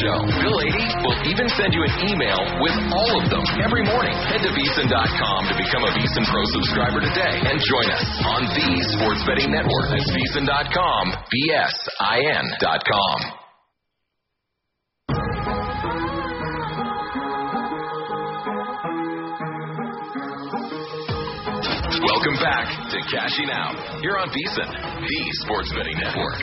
show. Bill 80 will even send you an email with all of them every morning. Head to VSiN.com to become a VSiN Pro subscriber today and join us on the Sports Betting Network. That's VSiN.com, VSIN.com. Welcome back to Cashing Out here on VSiN, the Sports Betting Network.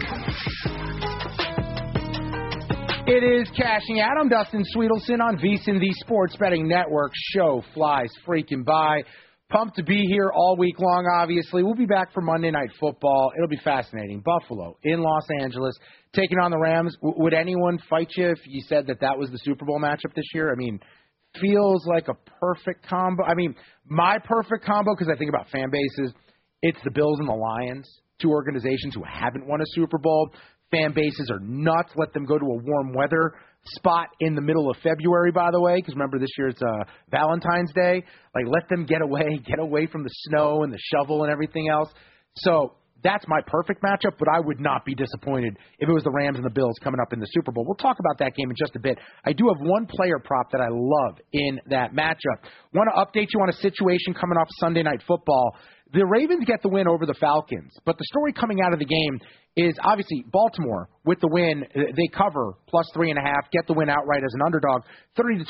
It is Cashing Out. I'm Dustin Sweetelson on VSiN, the Sports Betting Network. Show flies freaking by. Pumped to be here all week long, obviously. We'll be back for Monday Night Football. It'll be fascinating. Buffalo in Los Angeles taking on the Rams. Would anyone fight you if you said that was the Super Bowl matchup this year? I mean, feels like a perfect combo. I mean, my perfect combo, because I think about fan bases, it's the Bills and the Lions, two organizations who haven't won a Super Bowl. Fan bases are nuts. Let them go to a warm weather spot in the middle of February, by the way, because remember this year it's Valentine's Day. Like, let them get away from the snow and the shovel and everything else. So that's my perfect matchup, but I would not be disappointed if it was the Rams and the Bills coming up in the Super Bowl. We'll talk about that game in just a bit. I do have one player prop that I love in that matchup. Want to update you on a situation coming off Sunday Night Football. The Ravens get the win over the Falcons, but the story coming out of the game is obviously Baltimore with the win. They cover plus 3.5, get the win outright as an underdog, 30-23.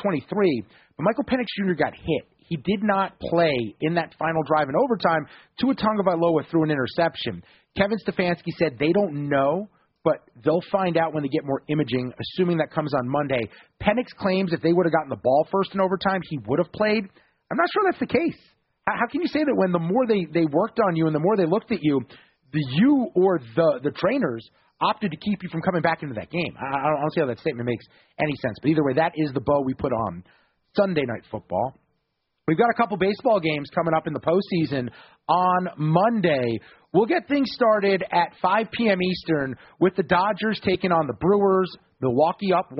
But Michael Penix Jr. got hit. He did not play in that final drive in overtime. Tua Tagovailoa threw an interception. Kevin Stefanski said they don't know, but they'll find out when they get more imaging, assuming that comes on Monday. Penix claims if they would have gotten the ball first in overtime, he would have played. I'm not sure that's the case. How can you say that when the more they worked on you and the more they looked at you, you or the trainers opted to keep you from coming back into that game? I don't see how that statement makes any sense. But either way, that is the bow we put on Sunday Night Football. We've got a couple baseball games coming up in the postseason on Monday. We'll get things started at 5 p.m. Eastern with the Dodgers taking on the Brewers. Milwaukee up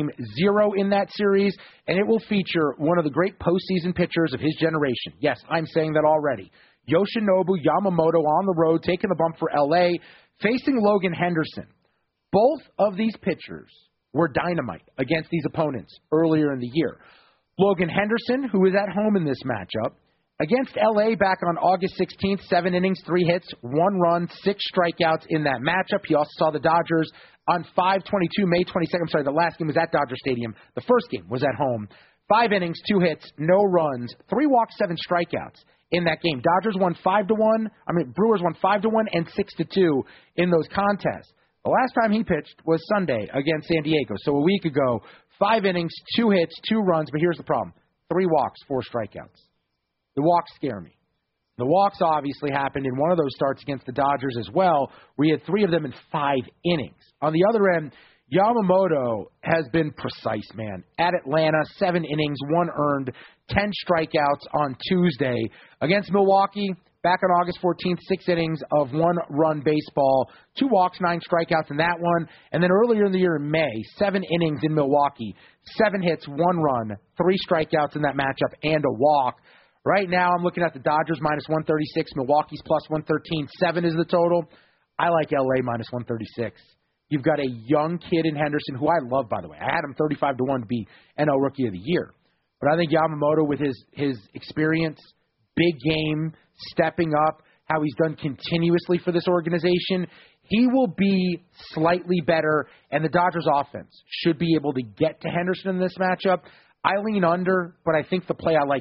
1-0 in that series, and it will feature one of the great postseason pitchers of his generation. Yes, I'm saying that already. Yoshinobu Yamamoto on the road, taking the bump for L.A., facing Logan Henderson. Both of these pitchers were dynamite against these opponents earlier in the year. Logan Henderson, who is at home in this matchup, against L.A. back on August 16th, 7 innings, 3 hits, 1 run, 6 strikeouts in that matchup. He also saw the Dodgers on 5/22, May 22nd. I'm sorry, the last game was at Dodger Stadium. The first game was at home. 5 innings, 2 hits, no runs, 3 walks, 7 strikeouts in that game. Dodgers won 5-1. Brewers won 5-1 and 6-2 in those contests. The last time he pitched was Sunday against San Diego. So a week ago, 5 innings, 2 hits, 2 runs. But here's the problem. 3 walks, 4 strikeouts. The walks scare me. The walks obviously happened in one of those starts against the Dodgers as well, where he had 3 of them in 5 innings. On the other end, Yamamoto has been precise, man. At Atlanta, 7 innings, 1 earned, 10 strikeouts on Tuesday. Against Milwaukee, back on August 14th, 6 innings of 1-run baseball, 2 walks, 9 strikeouts in that one. And then earlier in the year in May, 7 innings in Milwaukee, 7 hits, 1 run, 3 strikeouts in that matchup, and a walk. Right now, I'm looking at the Dodgers minus 136, Milwaukee's plus 113. 7 is the total. I like L.A. minus 136. You've got a young kid in Henderson, who I love, by the way. I had him 35-1 to be NL Rookie of the Year. But I think Yamamoto, with his experience, big game, stepping up, how he's done continuously for this organization, he will be slightly better, and the Dodgers offense should be able to get to Henderson in this matchup. I lean under, but I think the play I like